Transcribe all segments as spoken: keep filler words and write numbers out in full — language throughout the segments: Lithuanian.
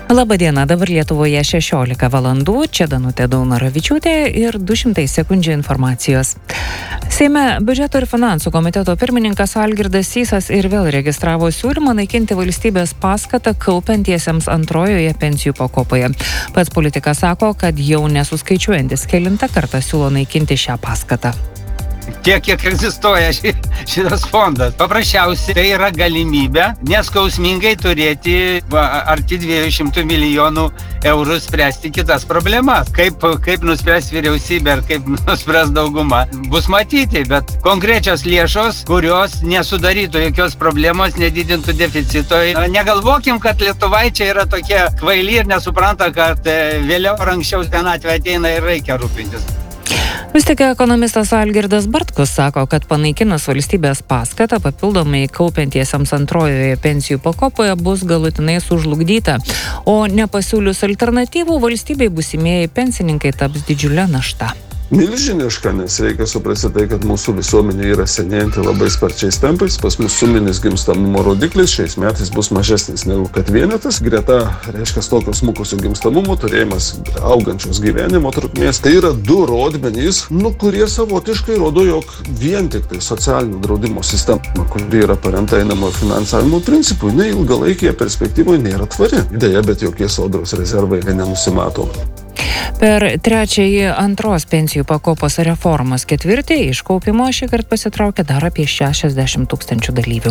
Labadiena, dabar Lietuvoje šešiolika valandų, čia Danutė Daunoravičiūtė ir du šimtai sekundžių informacijos. Seime biudžeto ir finansų komiteto pirmininkas Algirdas Sysas ir vėl registravo siūlymą naikinti valstybės paskatą kaupiantiesiems antrojoje pensijų pakopoje. Pats politikas sako, kad jau nesuskaičiuojantis kelintą kartą siūlo naikinti šią paskatą. Tiek, kiek egzistuoja ši, šitas fondas. Paprasčiausiai tai yra galimybė neskausmingai turėti va, arti dviejų šimtų milijonų eurų spręsti kitas problemas. Kaip, kaip nuspręs vyriausybė ar kaip nuspręs dauguma, bus matyti, bet konkrečios lėšos, kurios nesudarytų jokios problemos, nedidintų deficito. Negalvokim, kad lietuvaičiai yra tokie kvaili ir nesupranta, kad vėliau ar anksčiau senatvė ateina ir reikia rūpintis. Vis tik ekonomistas Algirdas Bartkus sako, kad panaikinus valstybės paskatą papildomai kaupiantiesiems antrojoje pensijų pakopoje bus galutinai sužlugdyta, o nepasiūlius alternatyvų valstybei būsimieji pensininkai taps didžiulė našta. Milžiniška, nes reikia suprasti tai, kad mūsų visuomenė yra senėjanti labai sparčiais tempais. Pas mus suminis gimstamumo rodiklis šiais metais bus mažesnis negu kad vienetas. Greta, reiškia, tokio smukusio gimstamumo turėjimas augančios gyvenimo trukmės. Tai yra du rodmenys, nu, kurie savotiškai rodo, jog vien tik tai socialinio draudimo sistema, kuri yra paremta einamojo finansavimo principų, nei ilgalaikėje perspektyvoje nėra tvari. Deja, bet jokie sodros rezervai nenusimato. Per trečiąjį antros pensijų pakopos reformos ketvirtį iš kaupimo šįkart pasitraukė dar apie šešiasdešimt tūkstančių dalyvių.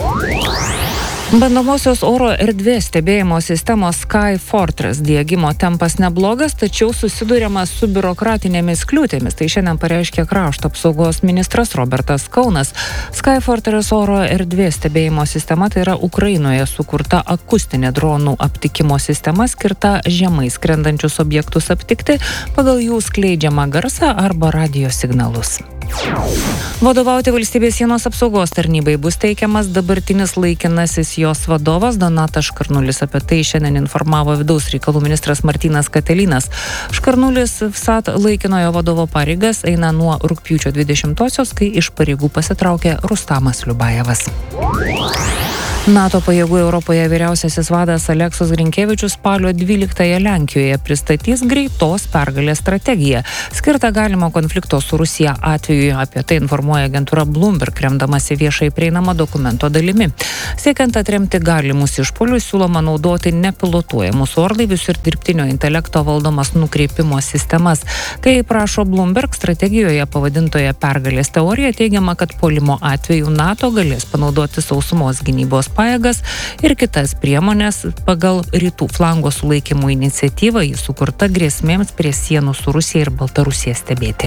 Bandomosios oro erdvės stebėjimo sistemos Sky Fortress diegimo tempas neblogas, tačiau susiduriama su biurokratinėmis kliūtėmis. Tai šiandien pareiškė krašto apsaugos ministras Robertas Kaunas. Sky Fortress oro erdvės stebėjimo sistema tai yra Ukrainoje sukurta akustinė dronų aptikimo sistema skirta žemai skrendančius objektus aptikti pagal jų skleidžiamą garsą arba radijo signalus. Vadovauti valstybės sienos apsaugos tarnybai bus teikiamas dabartinis laikinasis jos vadovas Donatas Škarnulis. Apie tai šiandien informavo vidaus reikalų ministras Martynas Katelinas. Škarnulis vsat laikinojo vadovo pareigas eina nuo rugpjūčio dvidešimtosios, kai iš pareigų pasitraukė Rustamas Liubajevas. NATO pajėgų Europoje vyriausiasis vadas Aleksas Grinkevičius spalio dvyliktąją Lenkijoje pristatys greitos pergalės strategiją, skirtą galimo konflikto su Rusija atveju. Apie tai informuoja agentūra Bloomberg, remdamasi viešai prieinama dokumento dalimi. Siekiant atremti galimus išpuolius, siūloma naudoti nepilotuojamus orlaivius ir dirbtinio intelekto valdomas nukreipimo sistemas. Kai prašo Bloomberg, strategijoje pavadintoje pergalės teorija teigiama, kad puolimo atveju NATO galės panaudoti sausumos gynybos pajėgas ir kitas priemonės pagal rytų flango sulaikymo iniciatyvą, ji sukurta grėsmėms prie sienų su Rusija ir Baltarusija stebėti.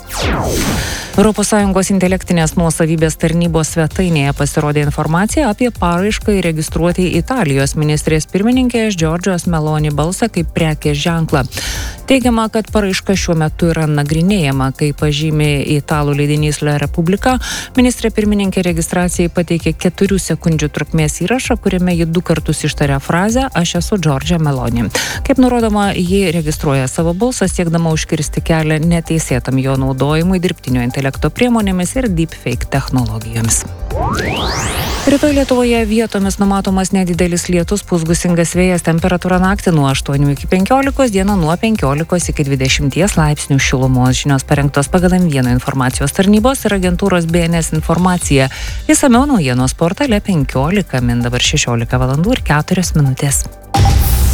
Europos Sąjungos intelektinės nuosavybės tarnybos svetainėje pasirodė informacija apie paraišką įregistruoti Italijos ministrės pirmininkės Giorgios Meloni balsą kaip prekės ženklą. Teigiama, kad paraiška šiuo metu yra nagrinėjama, kai pažymė italų leidinys La Repubblica. Ministrė pirmininkė registracijai pateikė keturių sekundžių trukmės įrašą, kuriame ji du kartus ištarė frazę "Aš esu Giorgia Meloni". Kaip nurodoma, ji registruoja savo balsą, siekdama užkirsti kelią neteisėtam jo naudojimui dirbtinio intelekto priemonėmis ir deepfake technologijomis. Rytoj Lietuvoje vietomis numatomas nedidelis lietus, pūs gūsingas vėjas, temperatūra naktį nuo aštuonių iki penkiolikos, dieną nuo penkiolikos iki dvidešimties laipsnių šilumos. Žinios parengtos pagal M vienas informacijos tarnybos ir agentūros B N S informacija. Išsamiau naujienos portale penkiolika min dabar šešiolika valandų ir keturios minutės.